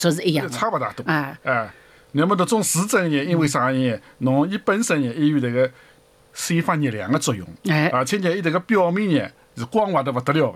这是一样的， 差不大多。 哎， 那么这种市政热，因为啥呢？侬伊本身呢，也有这个散发热量的作用， 哎， 而且呢，伊这个表面呢是光滑得不得了。